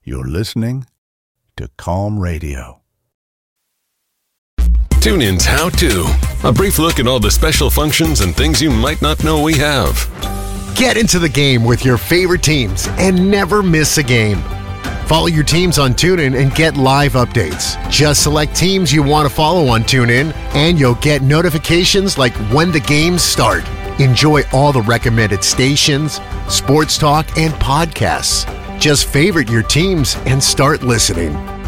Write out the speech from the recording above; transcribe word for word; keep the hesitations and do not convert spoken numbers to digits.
You're listening to Calm Radio. TuneIn's How To. A brief look at all the special functions and things you might not know we have. Get into the game with your favorite teams and never miss a game. Follow your teams on TuneIn and get live updates. Just select teams you want to follow on TuneIn, and you'll get notifications like when the games start. Enjoy all the recommended stations, sports talk, and podcasts. Just favorite your teams and start listening.